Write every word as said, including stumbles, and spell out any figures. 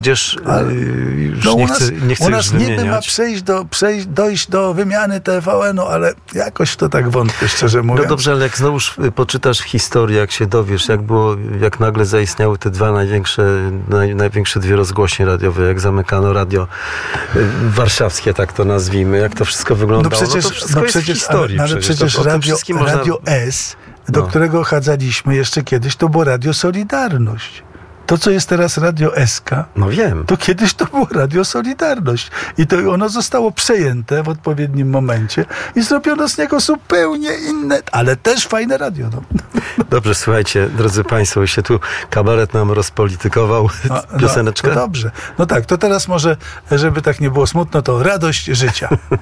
Przecież Ale, yy, już no nie u nas, chcę, nie chcę u już nas niby ma wymieniać. przejść do, przejść, dojść do wymiany T V N-u, ale jakoś w to tak wątpię, szczerze mówiąc. No dobrze, ale jak znowuż poczytasz w historii, jak się dowiesz, jak było, jak nagle zaistniały te dwa największe, naj, największe dwie rozgłośnie radiowe, jak zamykano radio y, warszawskie, tak to nazwijmy, jak to wszystko wyglądało, No przecież, no to wszystko no jest przecież, w historii. ale, ale przecież, przecież to, o tym radio, wszystkim można... radio S, do No. którego chadzaliśmy jeszcze kiedyś, to było Radio Solidarność. To, co jest teraz Radio S K, No wiem. to kiedyś to było Radio Solidarność. I to ono zostało przejęte w odpowiednim momencie i zrobiono z niego zupełnie inne, ale też fajne radio. No. Dobrze, słuchajcie, drodzy Państwo, się tu kabaret nam rozpolitykował. No, Pioseneczkę? No, to dobrze. No tak, to teraz może, żeby tak nie było smutno, to radość życia.